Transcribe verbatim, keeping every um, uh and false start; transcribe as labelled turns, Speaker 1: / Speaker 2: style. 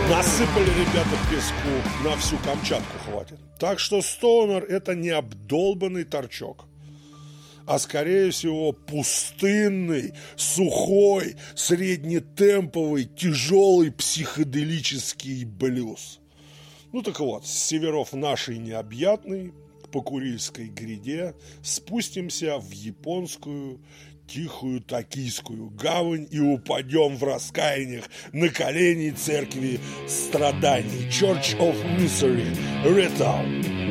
Speaker 1: Насыпали ребята песку, на всю Камчатку хватит. Так что Стоунер — это не обдолбанный торчок, а скорее всего пустынный, сухой, среднетемповый, тяжелый психоделический блюз. Ну так вот, с северов нашей необъятной, по Курильской гряде, спустимся в японскую тихую токийскую гавань и упадем в раскаяниях на колени церкви страданий, Church of Misery, Ретау.